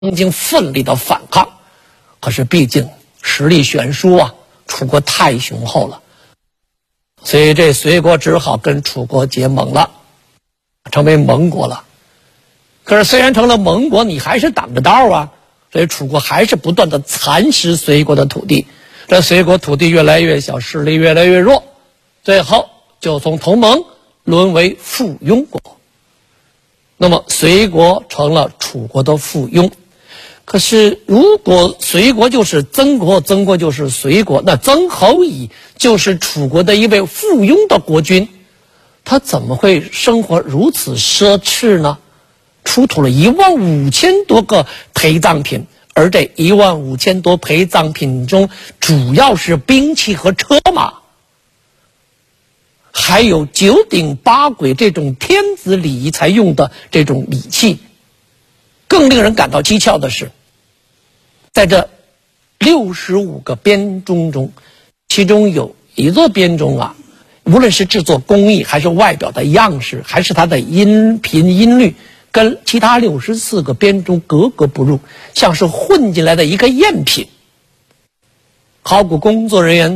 曾经奋力的反抗，可是毕竟实力悬殊啊，楚国太雄厚了，所以这隋国只好跟楚国结盟了，成为盟国了。可是虽然成了盟国，你还是挡着道啊，所以楚国还是不断的蚕食隋国的土地，这隋国土地越来越小，势力越来越弱，最后就从同盟沦为附庸国。那么隋国成了楚国的附庸。可是如果隋国就是曾国，曾国就是隋国，那曾侯乙就是楚国的一位附庸的国君，他怎么会生活如此奢侈呢？出土了15000多个陪葬品，而这15000多陪葬品中主要是兵器和车马，还有9鼎8簋这种天子礼仪才用的这种礼器。更令人感到蹊跷的是，在这65个编钟中，其中有一座编钟啊，无论是制作工艺，还是外表的样式，还是它的音频音律，跟其他64个编钟格格不入，像是混进来的一个赝品。考古工作人员